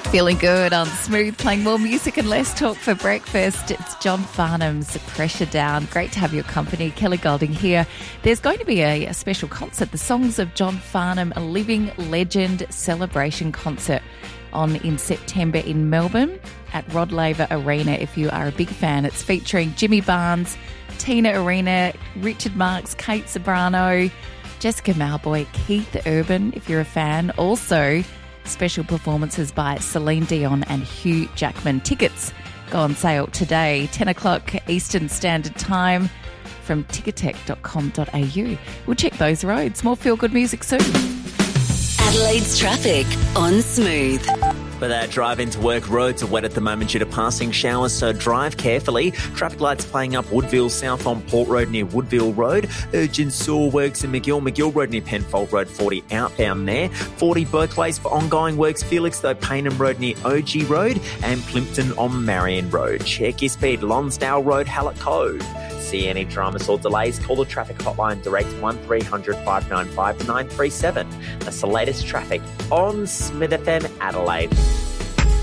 Feeling good on Smooth, playing more music and less talk for breakfast. It's John Farnham's Pressure Down. Great to have your company. Kelly Golding here. There's going to be a special concert, the Songs of John Farnham, a Living Legend celebration concert on in September in Melbourne at Rod Laver Arena. If you are a big fan, it's featuring Jimmy Barnes, Tina Arena, Richard Marks, Kate Sobrano, Jessica Malboy, Keith Urban, if you're a fan. Also, special performances by Celine Dion and Hugh Jackman. Tickets go on sale today, 10 o'clock Eastern Standard Time from ticketek.com.au. We'll check those roads. More feel-good music soon. Adelaide's traffic on Smooth. For that drive into work, roads are wet at the moment due to passing showers, so drive carefully. Traffic lights playing up Woodville South on Port Road near Woodville Road. Urgent sewer works in McGill Road near Penfold Road 40 outbound there. 40 both ways for ongoing works. Felixstowe Paynham Road near OG Road and Plimpton on Marion Road. Check your speed. Lonsdale Road, Hallett Cove. See any dramas or delays, call the traffic hotline direct 1300 595 937. That's the latest traffic on Smith FM Adelaide.